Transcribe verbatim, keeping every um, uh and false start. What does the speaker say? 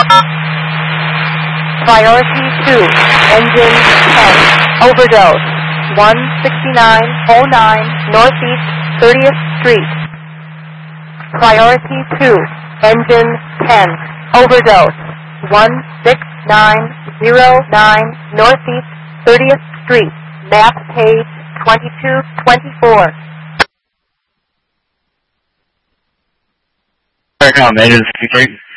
Priority two, engine ten, overdose, one sixty-nine oh nine Northeast thirtieth Street. Priority two, engine ten, overdose, one six nine oh nine Northeast thirtieth Street, map page twenty-two twenty-four. American Major sixty-three.